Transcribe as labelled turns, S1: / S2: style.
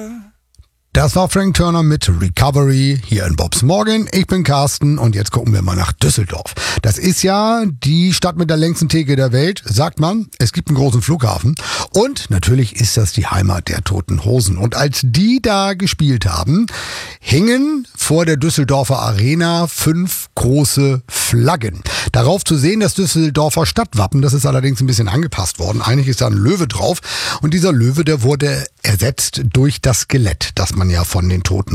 S1: Das war Frank Turner mit Recovery hier in Bobs Morgen. Ich bin Carsten und jetzt gucken wir mal nach Düsseldorf. Das ist ja die Stadt mit der längsten Theke der Welt, sagt man. Es gibt einen großen Flughafen und natürlich ist das die Heimat der Toten Hosen. Und als die da gespielt haben, hingen vor der Düsseldorfer Arena 5 große Flaggen. Darauf zu sehen das Düsseldorfer Stadtwappen, das ist allerdings ein bisschen angepasst worden. Eigentlich ist da ein Löwe drauf und dieser Löwe, der wurde ersetzt durch das Skelett, das man ja von den Toten